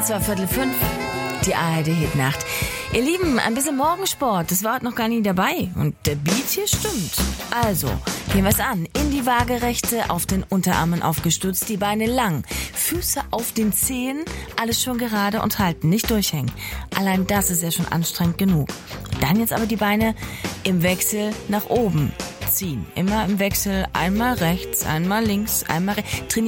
4:15, die ARD-Hitnacht. Ihr Lieben, ein bisschen Morgensport, das war heute noch gar nie dabei. Und der Beat hier stimmt. Also, gehen wir's an. In die Waagerechte, auf den Unterarmen aufgestützt, die Beine lang, Füße auf den Zehen, alles schon gerade und halten, nicht durchhängen. Allein das ist ja schon anstrengend genug. Dann jetzt aber die Beine im Wechsel nach oben ziehen. Immer im Wechsel, einmal rechts, einmal links, einmal rechts.